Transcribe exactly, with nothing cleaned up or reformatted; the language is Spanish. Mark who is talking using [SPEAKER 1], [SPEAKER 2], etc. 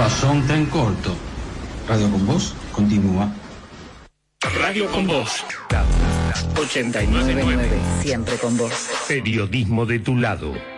[SPEAKER 1] Pasón ten corto. Radio con Vos continúa.
[SPEAKER 2] Radio con Vos.
[SPEAKER 3] ochenta y nueve punto nueve, siempre con vos.
[SPEAKER 2] Periodismo de tu lado.